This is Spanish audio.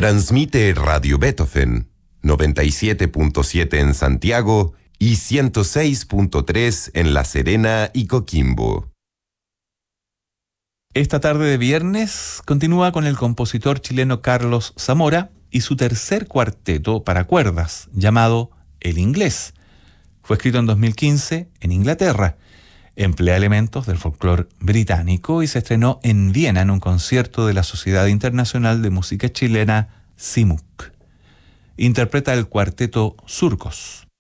Transmite Radio Beethoven, 97.7 en Santiago y 106.3 en La Serena y Coquimbo. Esta tarde de viernes continúa con el compositor chileno Carlos Zamora y su tercer cuarteto para cuerdas, llamado El Inglés. Fue escrito en 2015 en Inglaterra. Emplea elementos del folclore británico y se estrenó en Viena en un concierto de la Sociedad Internacional de Música Chilena, SIMUC. Interpreta el cuarteto Surcos.